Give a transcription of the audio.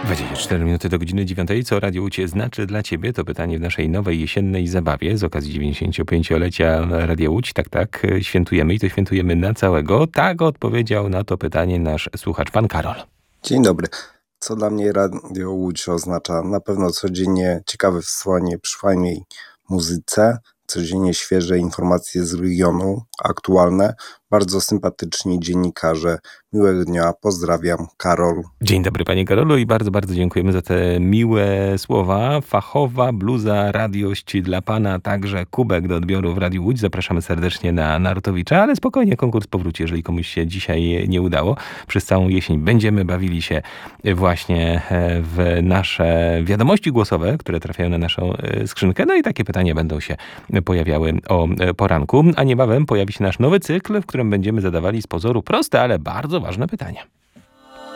24 minuty do godziny 9. Co Radio Łódź znaczy dla Ciebie? To pytanie w naszej nowej jesiennej zabawie z okazji 95-lecia Radia Łódź. Tak, świętujemy i to świętujemy na całego. Tak odpowiedział na to pytanie nasz słuchacz, pan Karol. Dzień dobry. Co dla mnie Radio Łódź oznacza? Na pewno codziennie ciekawe wysłanie przy fajnej muzyce, codziennie świeże informacje z regionu, aktualne, bardzo sympatyczni dziennikarze. Miłego dnia, pozdrawiam, Karol. Dzień dobry panie Karolu i bardzo, bardzo dziękujemy za te miłe słowa. Fachowa bluza, radość dla pana, także kubek do odbioru w Radiu Łódź. Zapraszamy serdecznie na Narutowicza, ale spokojnie, konkurs powróci, jeżeli komuś się dzisiaj nie udało. Przez całą jesień będziemy bawili się właśnie w nasze wiadomości głosowe, które trafiają na naszą skrzynkę. No i takie pytania będą się pojawiały o poranku. A niebawem pojawi się nasz nowy cykl, w którym będziemy zadawali z pozoru proste, ale bardzo ważne pytania.